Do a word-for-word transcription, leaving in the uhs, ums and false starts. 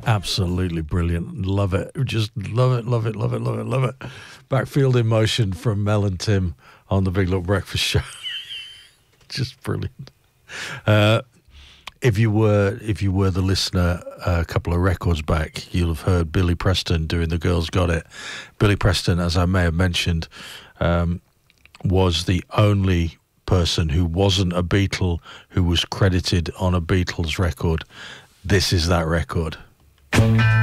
Absolutely brilliant. Love it. Just love it, love it, love it, love it, love it. Backfield in Motion from Mel and Tim on the Big Look Breakfast Show. Just brilliant. Uh, if you were if you were the listener a couple of records back, you'll have heard Billy Preston doing The Girls Got It. Billy Preston, as I may have mentioned, um, was the only person who wasn't a Beatle who was credited on a Beatles record. This is that record.